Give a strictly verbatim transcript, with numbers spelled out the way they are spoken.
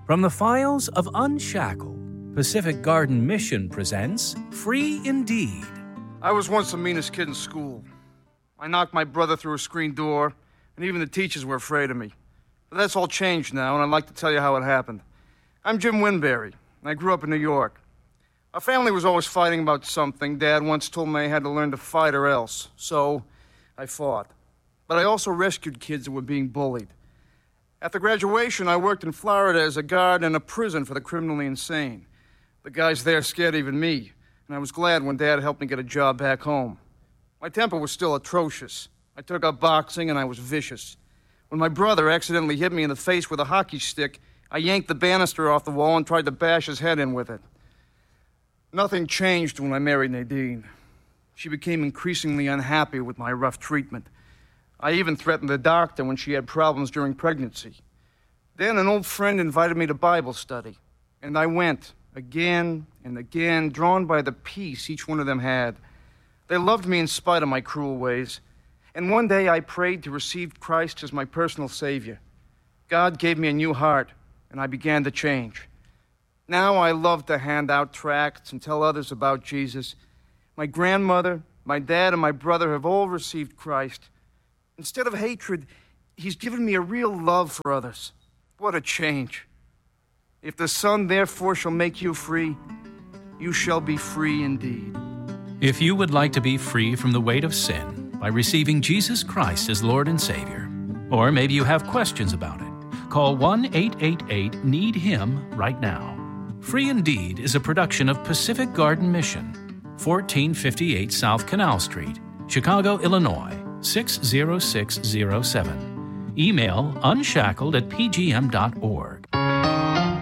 From the files of Unshackled, Pacific Garden Mission presents Free Indeed. I was once the meanest kid in school. I knocked my brother through a screen door, and even the teachers were afraid of me. But that's all changed now, and I'd like to tell you how it happened. I'm Jim Winberry, and I grew up in New York. Our family was always fighting about something. Dad once told me I had to learn to fight or else, so I fought. But I also rescued kids that were being bullied. After graduation, I worked in Florida as a guard in a prison for the criminally insane. The guys there scared even me, and I was glad when Dad helped me get a job back home. My temper was still atrocious. I took up boxing, and I was vicious. When my brother accidentally hit me in the face with a hockey stick, I yanked the banister off the wall and tried to bash his head in with it. Nothing changed when I married Nadine. She became increasingly unhappy with my rough treatment. I even threatened the doctor when she had problems during pregnancy. Then an old friend invited me to Bible study, and I went again and again, drawn by the peace each one of them had. They loved me in spite of my cruel ways, and one day I prayed to receive Christ as my personal Savior. God gave me a new heart, and I began to change. Now I love to hand out tracts and tell others about Jesus. My grandmother, my dad, and my brother have all received Christ. Instead of hatred, he's given me a real love for others. What a change. If the Son therefore shall make you free, you shall be free indeed. If you would like to be free from the weight of sin by receiving Jesus Christ as Lord and Savior, or maybe you have questions about it, call one eight eight eight need him right now. Free Indeed is a production of Pacific Garden Mission, fourteen fifty-eight South Canal Street, Chicago, Illinois, six zero six zero seven. Email unshackled at p g m dot org.